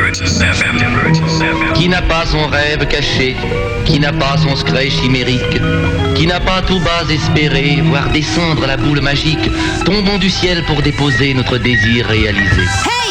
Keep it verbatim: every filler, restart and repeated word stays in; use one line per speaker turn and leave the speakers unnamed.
Qui n'a pas son rêve caché, qui n'a pas son secret chimérique, qui n'a pas tout bas espéré voir descendre la boule magique, tombons du ciel pour déposer notre désir réalisé.